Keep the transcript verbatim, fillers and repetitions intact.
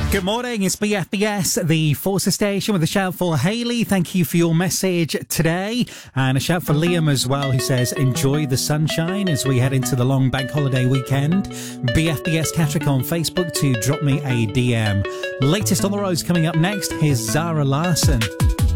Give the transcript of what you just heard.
Good morning, it's B F B S, the Forces Station, with a shout for Hayley. Thank you for your message today. And a shout for Liam as well, who says, enjoy the sunshine as we head into the long bank holiday weekend. B F B S Catterick on Facebook to drop me a D M. Latest on the roads coming up next, here's Zara Larsson.